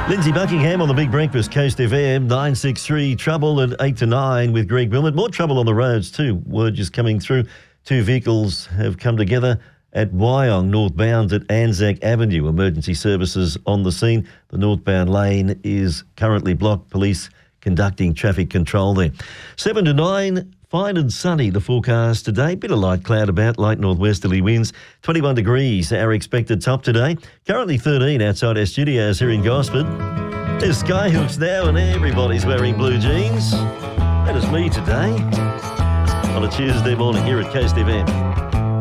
Lindsay Buckingham on the Big Breakfast, Coast FM, 963, trouble at 8 to 9 with Greg Wilmot. More trouble on the roads too. Word just coming through. Two vehicles have come together at Wyong, northbound at Anzac Avenue. Emergency services on the scene. The northbound lane is currently blocked. Police conducting traffic control there. 7 to 9, fine and sunny, the forecast today. Bit of light cloud about, light northwesterly winds. 21 degrees, our expected top today. Currently 13 outside our studios here in Gosford. There's Skyhooks now and everybody's wearing blue jeans. That is me today on a Tuesday morning here at Coast FM.